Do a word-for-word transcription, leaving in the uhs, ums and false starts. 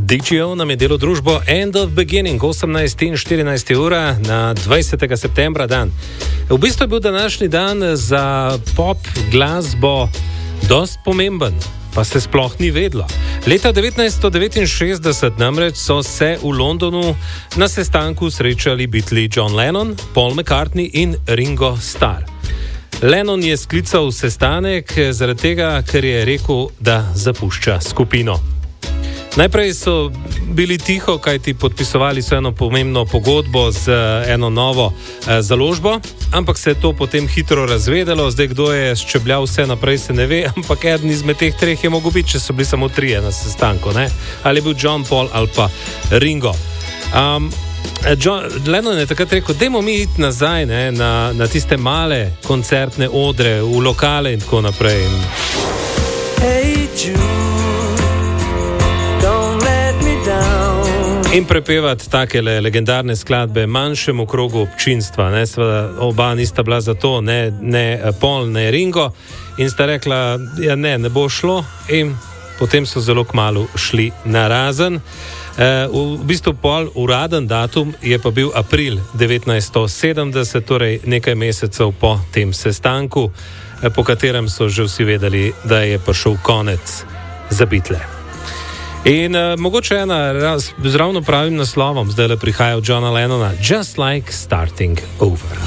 D J O nam je delo družbo End of Beginning, osemnajst in štirinajst ura na dvajsetega septembra dan. V bistvu je bil današnji dan za pop glasbo dost pomemben, pa se sploh ni vedlo. Leta devetnajststo devetinšestdeset namreč so se v Londonu na sestanku srečali Beatli John Lennon, Paul McCartney in Ringo Starr. Lennon je sklical sestanek zaradi tega, ker je rekel, da zapušča skupino. Najprej so bili tiho, kajti podpisovali so eno pomembno pogodbo z eno novo eh, založbo, ampak se je to potem hitro razvedelo. Zdaj, kdo je ščebljal vse naprej, se ne ve, ampak eden izmed teh treh je mogel biti, če so bili samo trije na sestanku, ne? Ali je bil John, Paul ali pa Ringo. Um, John Lennon je takrat rekel, dajmo mi iti nazaj, ne, na, na tiste male koncertne odre, v lokale in tako naprej. Hey Jude, in prepevati takele legendarne skladbe manjšemu krogu občinstva. Ne? Sveda, oba nista bila za to, ne, ne Paul, ne Ringo, in sta rekla, ja ne, ne bo šlo, in potem so zelo kmalu šli na razen. E, v bistvu pol uraden datum je pa bil april devetnajststo sedemdeset, torej nekaj mesecev po tem sestanku, po katerem so že vsi vedeli, da je prišel konec za Beatle. In uh, mogoče ena raz, z ravno pravim naslovom zdaj le prihaja od Johna Lennona, Just Like Starting Over.